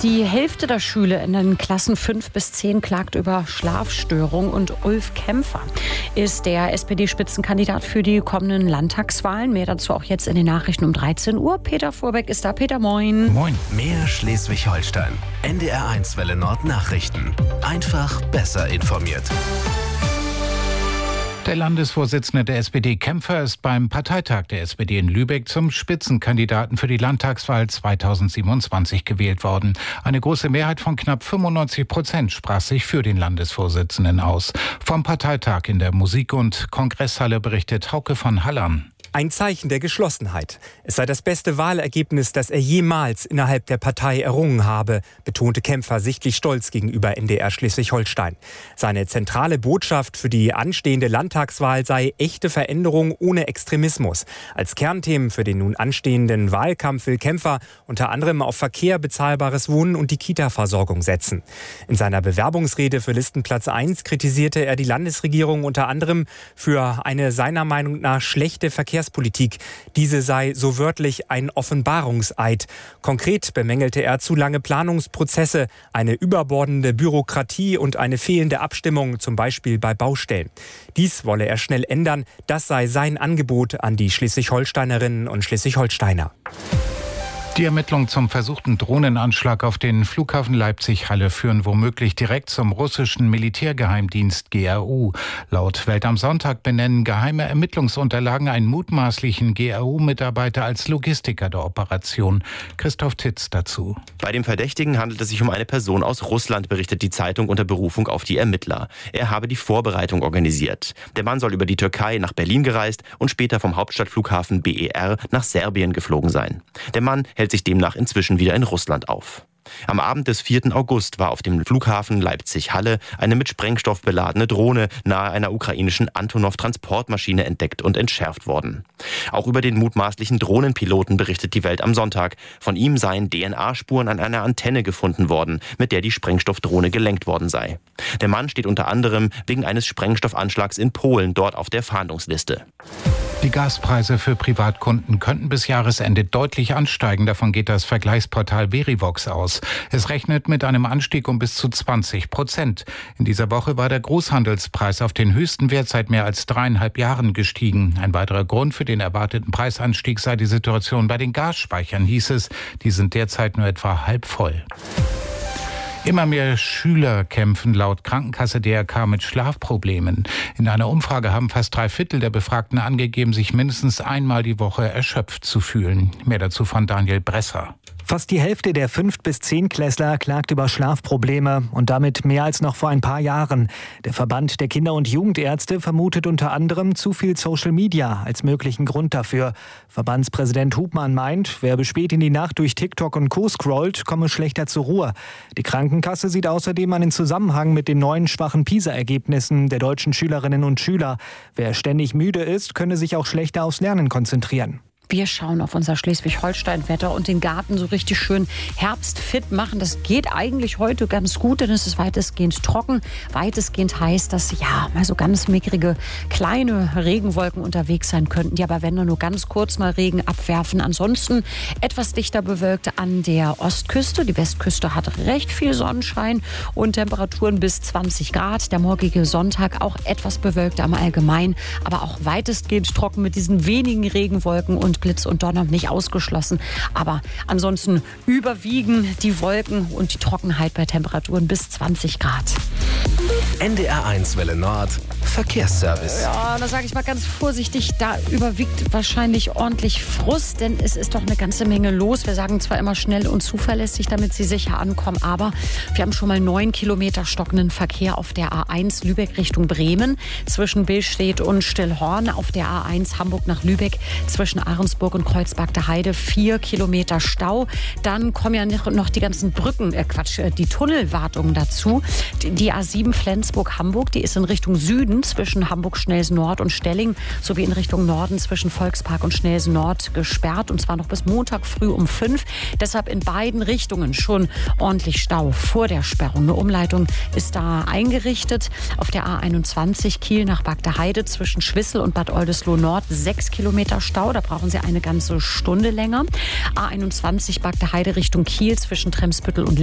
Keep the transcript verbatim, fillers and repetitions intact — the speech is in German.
Die Hälfte der Schüler in den Klassen fünf bis zehn klagt über Schlafstörung. Und Ulf Kämpfer ist der S P D-Spitzenkandidat für die kommenden Landtagswahlen. Mehr dazu auch jetzt in den Nachrichten um dreizehn Uhr. Peter Vorbeck ist da. Peter, moin. Moin. Mehr Schleswig-Holstein. N D R eins Welle Nord Nachrichten. Einfach besser informiert. Der Landesvorsitzende der S P D Kämpfer ist beim Parteitag der S P D in Lübeck zum Spitzenkandidaten für die Landtagswahl zweitausendsiebenundzwanzig gewählt worden. Eine große Mehrheit von knapp fünfundneunzig Prozent sprach sich für den Landesvorsitzenden aus. Vom Parteitag in der Musik- und Kongresshalle berichtet Hauke von Hallern. Ein Zeichen der Geschlossenheit. Es sei das beste Wahlergebnis, das er jemals innerhalb der Partei errungen habe, betonte Kämpfer sichtlich stolz gegenüber N D R Schleswig-Holstein. Seine zentrale Botschaft für die anstehende Landtagswahl sei echte Veränderung ohne Extremismus. Als Kernthemen für den nun anstehenden Wahlkampf will Kämpfer unter anderem auf Verkehr, bezahlbares Wohnen und die Kita-Versorgung setzen. In seiner Bewerbungsrede für Listenplatz eins kritisierte er die Landesregierung unter anderem für eine seiner Meinung nach schlechte Verkehrspolitik. Diese sei so wörtlich ein Offenbarungseid. Konkret bemängelte er zu lange Planungsprozesse, eine überbordende Bürokratie und eine fehlende Abstimmung, zum Beispiel bei Baustellen. Dies wolle er schnell ändern. Das sei sein Angebot an die Schleswig-Holsteinerinnen und Schleswig-Holsteiner. Die Ermittlungen zum versuchten Drohnenanschlag auf den Flughafen Leipzig-Halle führen womöglich direkt zum russischen Militärgeheimdienst G R U. Laut Welt am Sonntag benennen geheime Ermittlungsunterlagen einen mutmaßlichen G R U-Mitarbeiter als Logistiker der Operation. Christoph Titz dazu. Bei dem Verdächtigen handelt es sich um eine Person aus Russland, berichtet die Zeitung unter Berufung auf die Ermittler. Er habe die Vorbereitung organisiert. Der Mann soll über die Türkei nach Berlin gereist und später vom Hauptstadtflughafen B E R nach Serbien geflogen sein. Der Mann hält sich demnach inzwischen wieder in Russland auf. Am Abend des vierten August war auf dem Flughafen Leipzig-Halle eine mit Sprengstoff beladene Drohne nahe einer ukrainischen Antonov-Transportmaschine entdeckt und entschärft worden. Auch über den mutmaßlichen Drohnenpiloten berichtet die Welt am Sonntag. Von ihm seien D N A-Spuren an einer Antenne gefunden worden, mit der die Sprengstoffdrohne gelenkt worden sei. Der Mann steht unter anderem wegen eines Sprengstoffanschlags in Polen dort auf der Fahndungsliste. Die Gaspreise für Privatkunden könnten bis Jahresende deutlich ansteigen. Davon geht das Vergleichsportal Verivox aus. Es rechnet mit einem Anstieg um bis zu zwanzig Prozent. In dieser Woche war der Großhandelspreis auf den höchsten Wert seit mehr als dreieinhalb Jahren gestiegen. Ein weiterer Grund für den erwarteten Preisanstieg sei die Situation bei den Gasspeichern, hieß es. Die sind derzeit nur etwa halb voll. Immer mehr Schüler kämpfen laut Krankenkasse D R K mit Schlafproblemen. In einer Umfrage haben fast drei Viertel der Befragten angegeben, sich mindestens einmal die Woche erschöpft zu fühlen. Mehr dazu von Daniel Bresser. Fast die Hälfte der fünf bis zehn Klässler klagt über Schlafprobleme und damit mehr als noch vor ein paar Jahren. Der Verband der Kinder- und Jugendärzte vermutet unter anderem zu viel Social Media als möglichen Grund dafür. Verbandspräsident Hubmann meint, wer bis spät in die Nacht durch TikTok und Co. scrollt, komme schlechter zur Ruhe. Die Krankenkasse sieht außerdem einen Zusammenhang mit den neuen schwachen PISA-Ergebnissen der deutschen Schülerinnen und Schüler. Wer ständig müde ist, könne sich auch schlechter aufs Lernen konzentrieren. Wir schauen auf unser Schleswig-Holstein-Wetter und den Garten so richtig schön herbstfit machen. Das geht eigentlich heute ganz gut, denn es ist weitestgehend trocken, weitestgehend heiß, dass ja mal so ganz mickrige kleine Regenwolken unterwegs sein könnten, die aber wenn nur ganz kurz mal Regen abwerfen. Ansonsten etwas dichter bewölkt an der Ostküste. Die Westküste hat recht viel Sonnenschein und Temperaturen bis zwanzig Grad. Der morgige Sonntag auch etwas bewölkt am Allgemein, aber auch weitestgehend trocken mit diesen wenigen Regenwolken und Blitz und Donner nicht ausgeschlossen. Aber ansonsten überwiegen die Wolken und die Trockenheit bei Temperaturen bis zwanzig Grad. N D R eins Welle Nord Verkehrsservice. Ja, da sage ich mal ganz vorsichtig, da überwiegt wahrscheinlich ordentlich Frust, denn es ist doch eine ganze Menge los. Wir sagen zwar immer schnell und zuverlässig, damit Sie sicher ankommen, aber wir haben schon mal neun Kilometer stockenden Verkehr auf der A eins Lübeck Richtung Bremen, zwischen Billstedt und Stillhorn, auf der A eins Hamburg nach Lübeck, zwischen Ahrensburg und Kreuzberg der Heide, vier Kilometer Stau. Dann kommen ja noch die ganzen Brücken, äh Quatsch, die Tunnelwartungen dazu. Die, die A sieben Flensburg-Hamburg, die ist in Richtung Süden zwischen Hamburg-Schnelsen-Nord und Stelling sowie in Richtung Norden zwischen Volkspark und Schnelsen-Nord gesperrt, und zwar noch bis Montag früh um fünf. Deshalb in beiden Richtungen schon ordentlich Stau vor der Sperrung. Eine Umleitung ist da eingerichtet. Auf der A einundzwanzig Kiel nach Bagdeheide zwischen Schwissel und Bad Oldesloe-Nord sechs Kilometer Stau. Da brauchen Sie eine ganze Stunde länger. A einundzwanzig Bagdeheide Richtung Kiel zwischen Tremsbüttel und